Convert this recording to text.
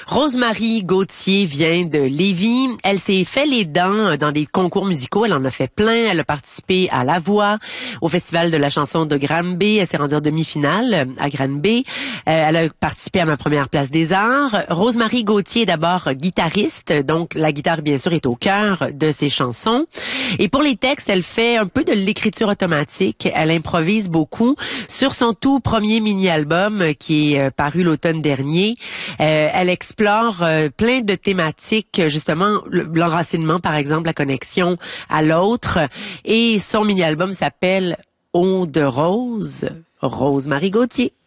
Rose-Marie Gauthier vient de Lévis. Elle s'est fait les dents dans des concours musicaux. Elle en a fait plein. Elle a participé à La Voix, au Festival de la chanson de Granby. Elle s'est rendue en demi-finale à Granby. Elle a participé à Ma première place des arts. Rose-Marie Gauthier est d'abord guitariste. Donc, la guitare, bien sûr, est au cœur de ses chansons. Et pour les textes, elle fait un peu de l'écriture automatique. Elle improvise beaucoup. Sur son tout premier mini-album qui est paru l'automne dernier, elle explore plein de thématiques, justement l'enracinement, par exemple, la connexion à l'autre. Et son mini-album s'appelle Eau de rose, Rose-Marie Gauthier.